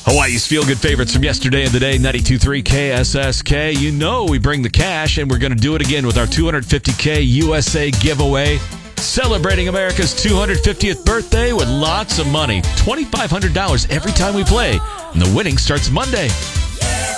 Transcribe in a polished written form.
Hawaii's feel-good favorites from yesterday and today, 92.3 KSSK. You know we bring the cash, and we're going to do it again with our $250K USA giveaway. Celebrating America's 250th birthday with lots of money. $2,500 every time we play. And the winning starts Monday.